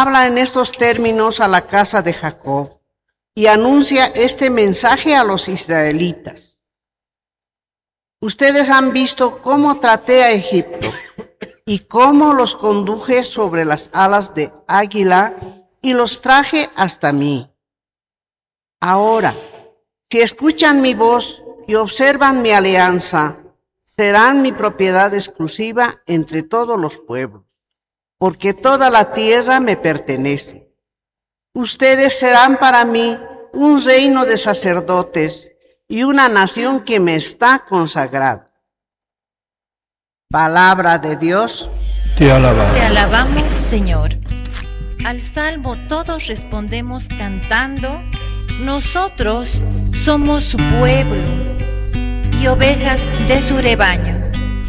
habla en estos términos a la casa de Jacob y anuncia este mensaje a los israelitas. Ustedes han visto cómo traté a Egipto y cómo los conduje sobre las alas de águila y los traje hasta mí. Ahora, si escuchan mi voz y observan mi alianza, serán mi propiedad exclusiva entre todos los pueblos, porque toda la tierra me pertenece. Ustedes serán para mí un reino de sacerdotes y una nación que me está consagrada. Palabra de Dios. Te alabamos. Te alabamos, Señor. Al salmo todos respondemos cantando: nosotros somos su pueblo y ovejas de su rebaño.